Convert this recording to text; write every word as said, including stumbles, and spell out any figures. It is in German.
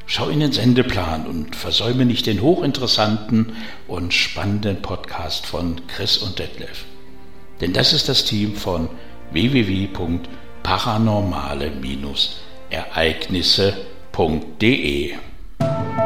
Schau in den Sendeplan und versäume nicht den hochinteressanten und spannenden Podcast von Chris und Detlef. Denn das ist das Team von w w w punkt paranormale Ereignisse punkt de.